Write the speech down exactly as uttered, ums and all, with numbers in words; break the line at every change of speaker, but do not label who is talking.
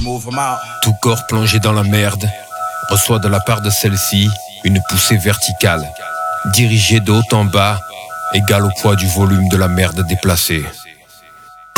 Tout corps plongé dans la merde reçoit de la part de celle-ci une poussée verticale, dirigée de haut en bas, égale au poids du volume de la merde déplacée.